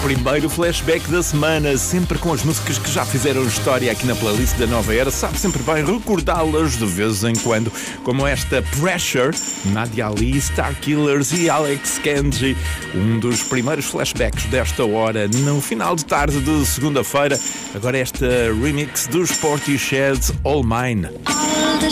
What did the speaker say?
Primeiro flashback da semana, sempre com as músicas que já fizeram história aqui na playlist da Nova Era. Sabe sempre bem recordá-las de vez em quando, como esta Pressure, Nadia Ali, Starkillers e Alex Kenji. Um dos primeiros flashbacks desta hora, no final de tarde de segunda-feira. Agora esta remix dos Portishead, All Mine. All the